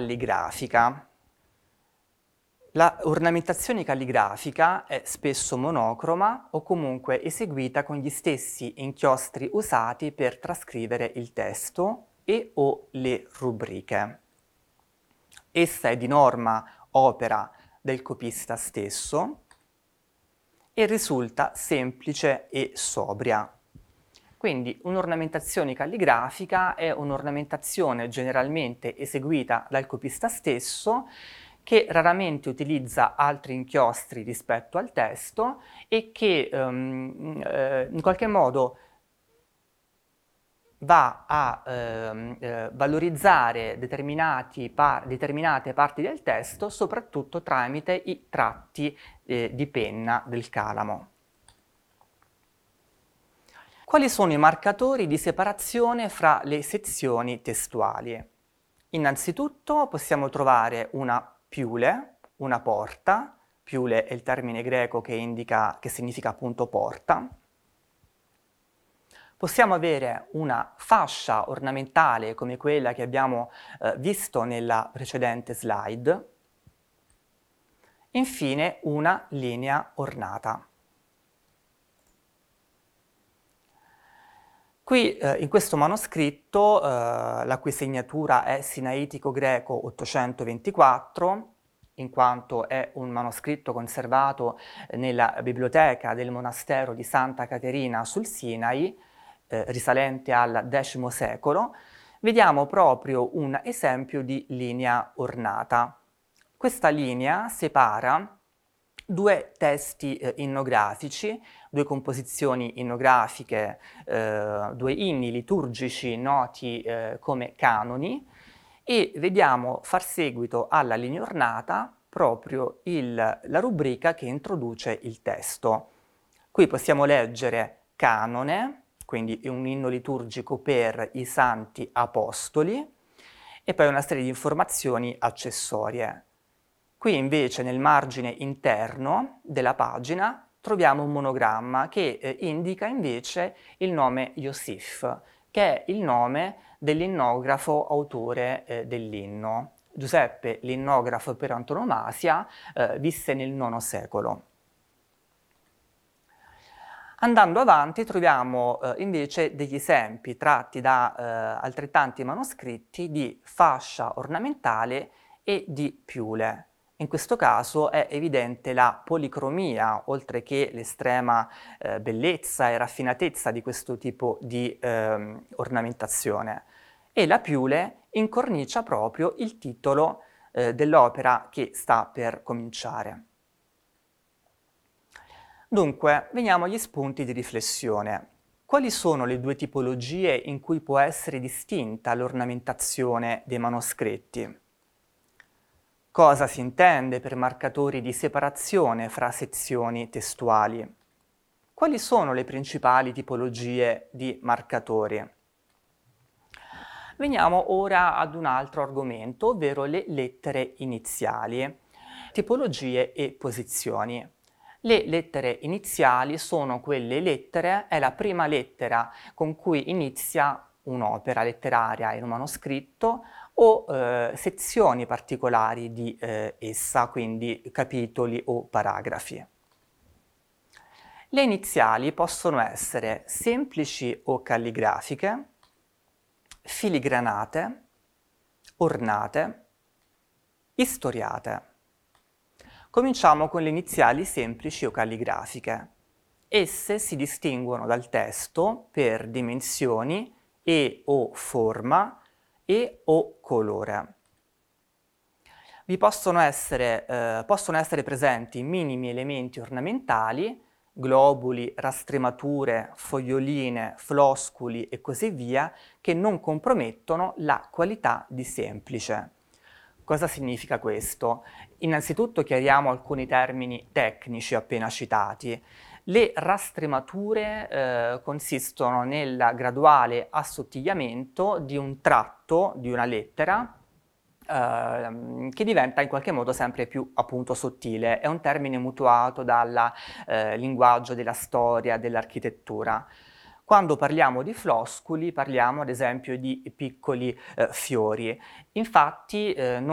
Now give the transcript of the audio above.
calligrafica. La ornamentazione calligrafica è spesso monocroma o comunque eseguita con gli stessi inchiostri usati per trascrivere il testo e o le rubriche. Essa è di norma opera del copista stesso e risulta semplice e sobria. Quindi un'ornamentazione calligrafica è un'ornamentazione generalmente eseguita dal copista stesso che raramente utilizza altri inchiostri rispetto al testo e che in qualche modo va a valorizzare determinate parti del testo, soprattutto tramite i tratti di penna del calamo. Quali sono i marcatori di separazione fra le sezioni testuali? Innanzitutto possiamo trovare una piule, una porta. Piule è il termine greco che significa appunto porta. Possiamo avere una fascia ornamentale come quella che abbiamo visto nella precedente slide. Infine una linea ornata. Qui in questo manoscritto, la cui segnatura è sinaitico-greco 824, in quanto è un manoscritto conservato nella biblioteca del monastero di Santa Caterina sul Sinai, risalente al X secolo, vediamo proprio un esempio di linea ornata. Questa linea separa due testi innografici, due composizioni innografiche, due inni liturgici noti come canoni, e vediamo far seguito alla linea ornata proprio la rubrica che introduce il testo. Qui possiamo leggere canone, quindi un inno liturgico per i santi apostoli, e poi una serie di informazioni accessorie. Qui invece nel margine interno della pagina troviamo un monogramma che indica invece il nome Iosif, che è il nome dell'innografo autore dell'inno. Giuseppe, l'innografo per antonomasia, visse nel IX secolo. Andando avanti troviamo invece degli esempi tratti da altrettanti manoscritti di fascia ornamentale e di piule. In questo caso è evidente la policromia, oltre che l'estrema bellezza e raffinatezza di questo tipo di ornamentazione. E la piule incornicia proprio il titolo dell'opera che sta per cominciare. Dunque, veniamo agli spunti di riflessione. Quali sono le due tipologie in cui può essere distinta l'ornamentazione dei manoscritti? Cosa si intende per marcatori di separazione fra sezioni testuali? Quali sono le principali tipologie di marcatori? Veniamo ora ad un altro argomento, ovvero le lettere iniziali, tipologie e posizioni. Le lettere iniziali sono quelle lettere, è la prima lettera con cui inizia un'opera letteraria in un manoscritto o sezioni particolari di essa, quindi capitoli o paragrafi. Le iniziali possono essere semplici o calligrafiche, filigranate, ornate, istoriate. Cominciamo con le iniziali semplici o calligrafiche. Esse si distinguono dal testo per dimensioni e o forma e o colore. Vi possono essere presenti minimi elementi ornamentali, globuli, rastremature, foglioline, flosculi e così via, che non compromettono la qualità di semplice. Cosa significa questo? Innanzitutto chiariamo alcuni termini tecnici appena citati. Le rastremature consistono nel graduale assottigliamento di un tratto di una lettera che diventa in qualche modo sempre più appunto sottile. È un termine mutuato dal linguaggio della storia, dell'architettura. Quando parliamo di flosculi parliamo ad esempio di piccoli fiori. Infatti